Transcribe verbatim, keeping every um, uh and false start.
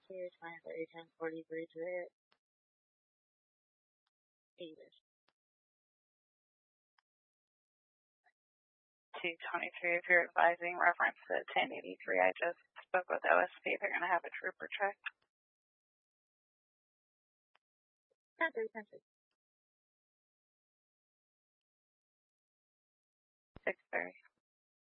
Here's my thirty, ten, forty-three to hit. Davis. two twenty-three, if you're advising reference to ten eighty-three, I just spoke with O S P. They're going to have a trooper check. ten three, ten six. six thirty.